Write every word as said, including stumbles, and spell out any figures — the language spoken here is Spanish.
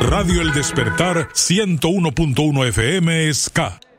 Radio El Despertar ciento uno punto uno F M Ska.